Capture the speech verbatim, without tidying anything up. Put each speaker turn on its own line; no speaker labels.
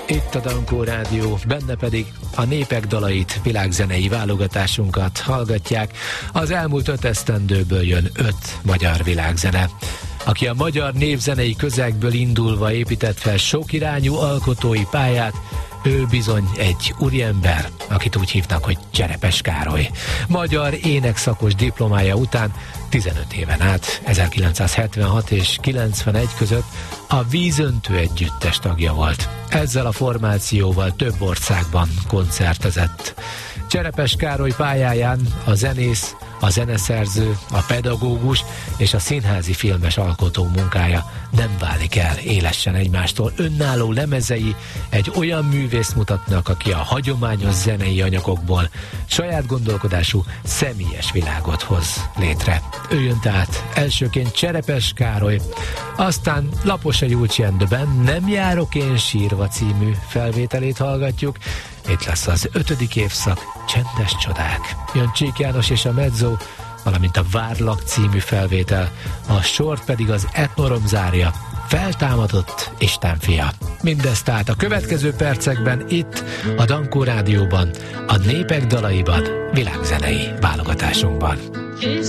Itt a Dankó Rádió, benne pedig a népek dalait, világzenei válogatásunkat hallgatják. Az elmúlt öt esztendőből jön öt magyar világzene, aki a magyar népzenei közegből indulva épített fel sokirányú alkotói pályát. Ő bizony egy úriember, akit úgy hívnak, hogy Cserepes Károly. Magyar énekszakos diplomája után tizenöt éven át, ezerkilencszázhetvenhat és kilencvenegy között a Vízöntő együttes tagja volt. Ezzel a formációval több országban koncertezett. Cserepes Károly pályáján a zenész, a zeneszerző, a pedagógus és a színházi filmes alkotó munkája nem válik el élesen egymástól. Önálló lemezei egy olyan művészt mutatnak, aki a hagyományos zenei anyagokból saját gondolkodású személyes világot hoz létre. Ő jön tehát elsőként Cserepes Károly, aztán Laposa Julcsi and the Band Nem járok én sírva című felvételét hallgatjuk. Itt lesz az ötödik évszak, Csendes csodák. Jön Csík János és a Mezzo, valamint a Várlak című felvétel, a sort pedig az Etnorom zárja, Feltámadott Isten fia. Mindezt tehát a következő percekben itt a Dankó Rádióban, a népek dalaiban, világzenei válogatásunkban.